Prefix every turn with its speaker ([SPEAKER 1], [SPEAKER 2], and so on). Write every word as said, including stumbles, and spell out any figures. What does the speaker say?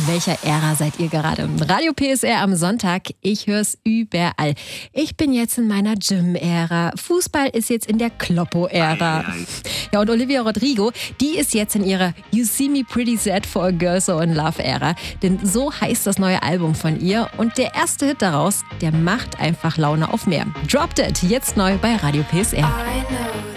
[SPEAKER 1] welcher Ära seid ihr gerade? Radio P S R am Sonntag, ich höre es überall. Ich bin jetzt in meiner Gym-Ära. Fußball ist jetzt in der Kloppo-Ära. Ja, und Olivia Rodrigo, die ist jetzt in ihrer You See Me Pretty Sad for a Girl So in Love-Ära. Denn so heißt das neue Album von ihr. Und der erste Hit daraus, der macht einfach Laune auf mehr. Dropped It, jetzt neu bei Radio P S R.